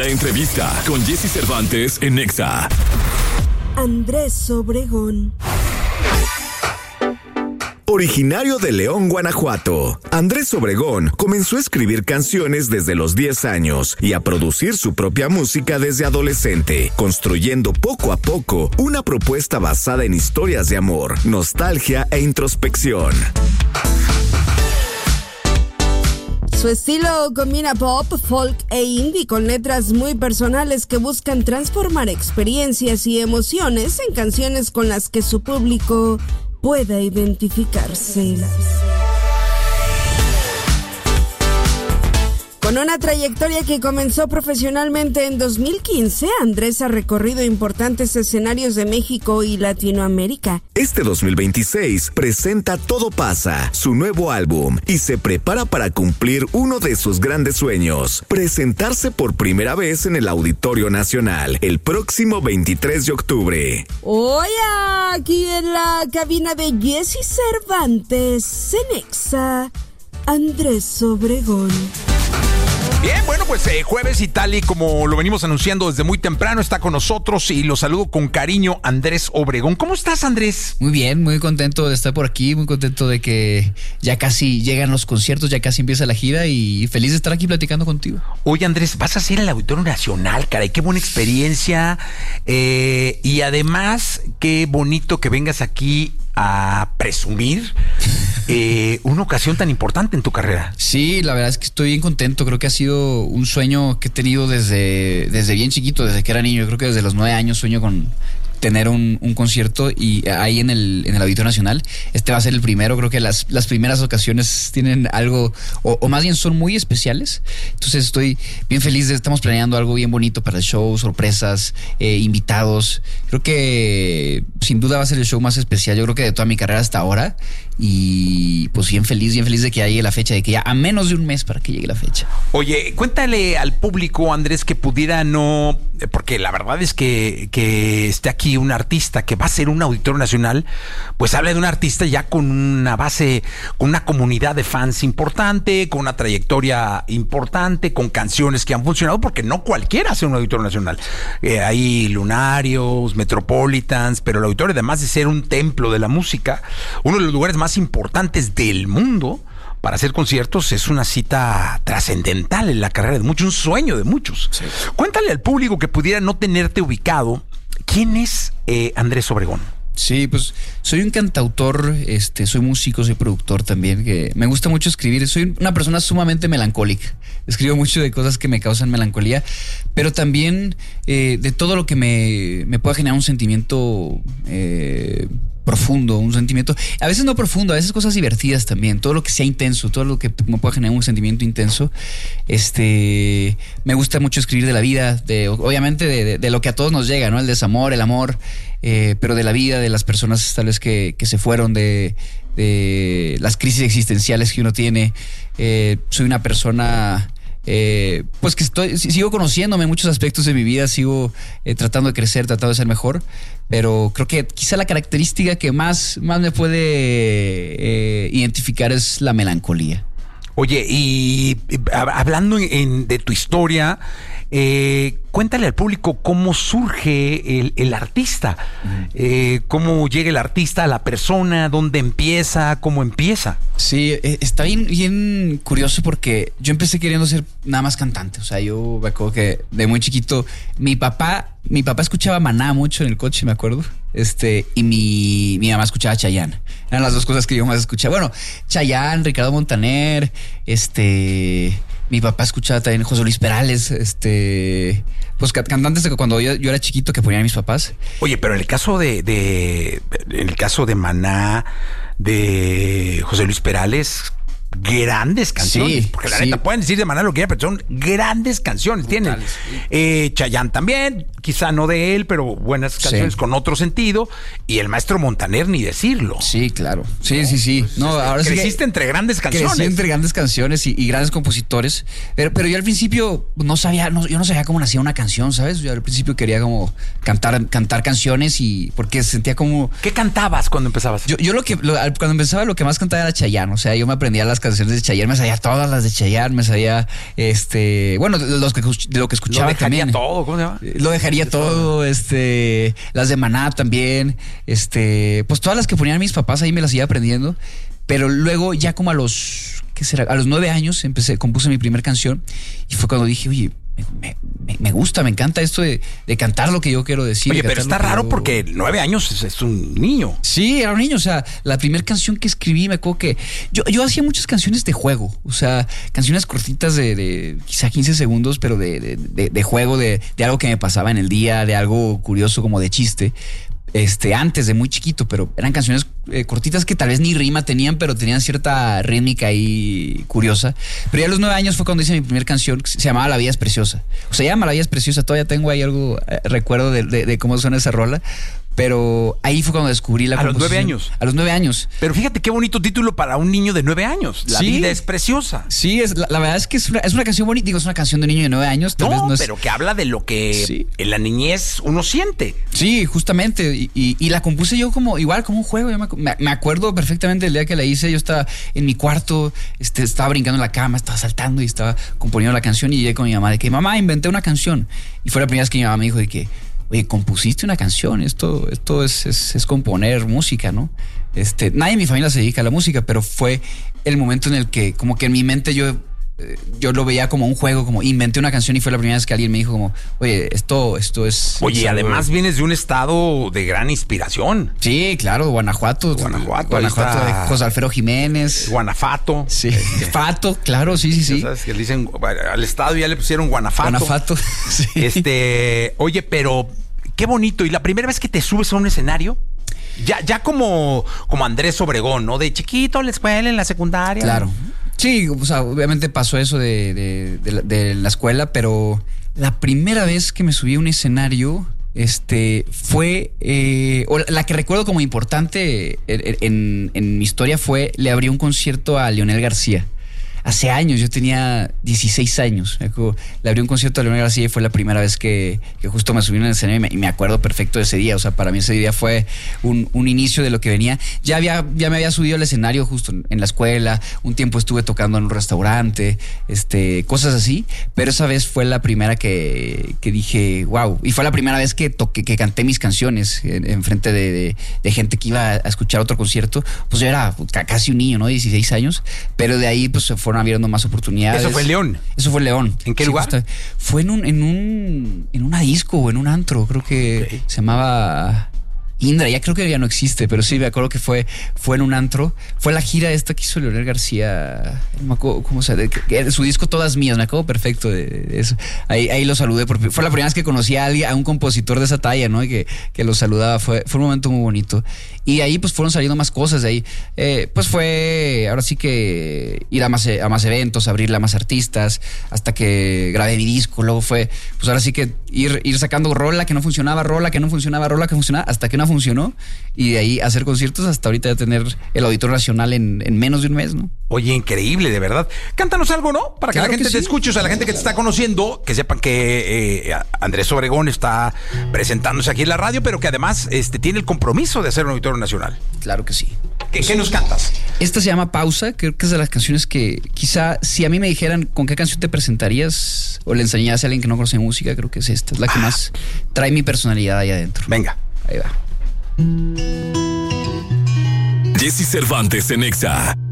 La entrevista con Jesse Cervantes en Nexa. Andrés Obregón. Originario de León, Guanajuato, Andrés Obregón comenzó a escribir canciones desde los 10 años y a producir su propia música desde adolescente, construyendo poco a poco una propuesta basada en historias de amor, nostalgia e introspección. Su estilo combina pop, folk e indie con letras muy personales que buscan transformar experiencias y emociones en canciones con las que su público pueda identificarse. Con una trayectoria que comenzó profesionalmente en 2015, Andrés ha recorrido importantes escenarios de México y Latinoamérica. Este 2026 presenta Todo Pasa, su nuevo álbum, y se prepara para cumplir uno de sus grandes sueños, presentarse por primera vez en el Auditorio Nacional el próximo 23 de octubre. Hoy aquí en la cabina de Jesse Cervantes, en Nexa, Andrés Obregón. Bien, bueno, pues jueves y tal y como lo venimos anunciando desde muy temprano, está con nosotros y lo saludo con cariño, Andrés Obregón. ¿Cómo estás, Andrés? Muy bien, muy contento de estar por aquí, muy contento de que ya casi llegan los conciertos, ya casi empieza la gira y feliz de estar aquí platicando contigo. Oye, Andrés, vas a ser el Auditorio Nacional, caray, qué buena experiencia y además qué bonito que vengas aquí a presumir una ocasión tan importante en tu carrera. Sí, la verdad es que estoy bien contento. Creo que ha sido un sueño que he tenido desde bien chiquito, desde que era niño. Creo que desde los 9 años sueño con tener un concierto y ahí en el Auditorio Nacional. Este va a ser el primero. Creo que las primeras ocasiones tienen algo, o más bien son muy especiales. Entonces estoy bien feliz. Estamos planeando algo bien bonito para el show, sorpresas, invitados. Creo que sin duda va a ser el show más especial, yo creo que de toda mi carrera hasta ahora. Y pues bien feliz de que ya llegue la fecha, de que ya a menos de un mes para que llegue la fecha. Oye, cuéntale al público, Andrés, que pudiera no, porque la verdad es que esté aquí un artista que va a ser un Auditorio Nacional, pues habla de un artista ya con una base, con una comunidad de fans importante, con una trayectoria importante, con canciones que han funcionado, porque no cualquiera hace un Auditorio Nacional. Hay Lunarios, Metropolitans, pero el auditorio, además de ser un templo de la música, uno de los lugares más importantes del mundo para hacer conciertos, es una cita trascendental en la carrera de muchos, un sueño de muchos. Sí. Cuéntale al público que pudiera no tenerte ubicado, ¿quién es Andrés Obregón? Sí, pues soy un cantautor, soy músico, soy productor también, que me gusta mucho escribir. Soy una persona sumamente melancólica. Escribo mucho de cosas que me causan melancolía, pero también de todo lo que me pueda generar un sentimiento profundo, un sentimiento, a veces no profundo, a veces cosas divertidas también, todo lo que sea intenso, todo lo que me pueda generar un sentimiento intenso. Me gusta mucho escribir de la vida, obviamente de lo que a todos nos llega, ¿no? El desamor, el amor, pero de la vida, de las personas tal vez que se fueron, de las crisis existenciales que uno tiene. Soy una persona pues que sigo conociéndome en muchos aspectos de mi vida, sigo tratando de crecer, tratando de ser mejor, pero creo que quizá la característica que más me puede identificar es la melancolía. Oye, y hablando de tu historia, cuéntale al público cómo surge el artista, cómo llega el artista a la persona, dónde empieza, cómo empieza. Sí, está bien curioso porque yo empecé queriendo ser nada más cantante. O sea, yo me acuerdo que de muy chiquito mi papá escuchaba Maná mucho en el coche, me acuerdo. Y mi mamá escuchaba Chayanne. Eran las dos cosas que yo más escuchaba. Bueno, Chayanne, Ricardo Montaner, mi papá escuchaba también José Luis Perales, pues cantantes de cuando yo era chiquito que ponían mis papás. Oye, pero en el caso en el caso de Maná, de José Luis Perales, grandes canciones, sí, porque la neta pueden decir de Maná lo que quieran, pero son grandes canciones. Brutales, tienen Chayanne también, quizá no de él, pero buenas canciones con otro sentido, y el maestro Montaner ni decirlo. Sí, claro, sí. No, ahora creciste entre grandes canciones. Crecí entre grandes canciones y grandes compositores, pero yo al principio yo no sabía cómo nacía una canción, ¿sabes? Yo al principio quería como cantar canciones y porque sentía como... ¿Qué cantabas cuando empezabas? Cuando empezaba lo que más cantaba era Chayanne, o sea, yo me aprendía las canciones de Chayanne, me sabía todas las de Chayanne, me sabía, bueno, de lo que escuchaba lo también. Todo, ¿cómo se llama? Lo dejaría todo, las de Maná también, pues todas las que ponían mis papás ahí me las iba aprendiendo, pero luego ya como a los 9 años compuse mi primer canción y fue cuando dije, oye, me gusta, me encanta esto de cantar lo que yo quiero decir. Oye, pero está raro porque 9 años es un niño. Sí, era un niño. O sea, la primera canción que escribí, me acuerdo que yo hacía muchas canciones de juego. O sea, canciones cortitas de quizá 15 segundos, pero de juego, de algo que me pasaba en el día, de algo curioso como de chiste. Antes de muy chiquito, pero eran canciones cortitas que tal vez ni rima tenían, pero tenían cierta rítmica ahí curiosa. Pero ya a los 9 años fue cuando hice mi primera canción, que se llamaba La Vida es Preciosa. O sea, se llama La Vida es Preciosa, todavía tengo ahí algo, recuerdo de cómo suena esa rola. Pero ahí fue cuando descubrí la composición. ¿A los 9 años? A los 9 años. Pero fíjate qué bonito título para un niño de 9 años. La vida es preciosa. Sí, la verdad es que es una canción bonita. Digo, es una canción de un niño de 9 años. Tal vez no es... pero que habla de lo que en la niñez uno siente. Sí, justamente. Y la compuse yo como un juego. Yo me acuerdo perfectamente del día que la hice. Yo estaba en mi cuarto, estaba brincando en la cama, estaba saltando y estaba componiendo la canción. Y llegué con mi mamá de que, mamá, inventé una canción. Y fue la primera vez que mi mamá me dijo de que, oye, compusiste una canción, esto es componer música, ¿no? Nadie en mi familia se dedica a la música, pero fue el momento en el que como que en mi mente yo lo veía como un juego, como inventé una canción y fue la primera vez que alguien me dijo como, oye, esto es... Oye, además vienes de un estado de gran inspiración. Sí, claro, Guanajuato de José Alfredo Jiménez. Guanafato. Sí, Fato, claro, sí. Ya sabes que le dicen, al estado ya le pusieron Guanafato. Sí. Oye, pero qué bonito. ¿Y la primera vez que te subes a un escenario? Ya como Andrés Obregón, ¿no? De chiquito, en la escuela, en la secundaria. Claro. Sí, o sea, obviamente pasó eso de la escuela, pero la primera vez que me subí a un escenario, fue, o la que recuerdo como importante en mi historia fue, le abrí un concierto a Leonel García. Hace años, yo tenía 16 años. Le abrí un concierto a Leonel García y fue la primera vez que justo me subí en el escenario y me acuerdo perfecto de ese día. O sea, para mí ese día fue un inicio de lo que venía. Ya me había subido al escenario justo en la escuela. Un tiempo estuve tocando en un restaurante, cosas así. Pero esa vez fue la primera que dije, wow. Y fue la primera vez que canté mis canciones en frente de gente que iba a escuchar otro concierto. Pues yo era casi un niño, ¿no? 16 años. Pero de ahí, pues, fueron habiendo más oportunidades. ¿Eso fue en León? Eso fue en León. ¿En qué lugar? Fue en una disco o en un antro, creo que se llamaba Indra, ya creo que ya no existe, pero sí me acuerdo que fue en un antro. Fue la gira esta que hizo Leonel García, no me acuerdo cómo se llama, su disco Todas Mías, me acuerdo perfecto de eso. Ahí lo saludé, fue la primera vez que conocí a un compositor de esa talla, ¿no? Y que lo saludaba, fue un momento muy bonito. Y ahí pues fueron saliendo más cosas de ahí. Pues fue ahora sí que ir a más eventos, abrirle a más artistas, hasta que grabé mi disco. Luego fue, pues ahora sí que ir sacando rola que no funcionaba, hasta que no funcionó. Y de ahí hacer conciertos hasta ahorita ya tener el Auditorio Nacional en menos de un mes, ¿no? Oye, increíble, de verdad. Cántanos algo, ¿no? Para que la gente te escuche, o sea, la gente que te está conociendo, que sepan que Andrés Obregón está presentándose aquí en la radio, pero que además tiene el compromiso de hacer un Auditorio Nacional. Claro que sí. ¿Qué nos cantas? Esta se llama Pausa, creo que es de las canciones que quizá si a mí me dijeran con qué canción te presentarías o le enseñarías a alguien que no conoce música, creo que es esta, es la que más trae mi personalidad ahí adentro. Venga. Ahí va. Jesse Cervantes en Nexa.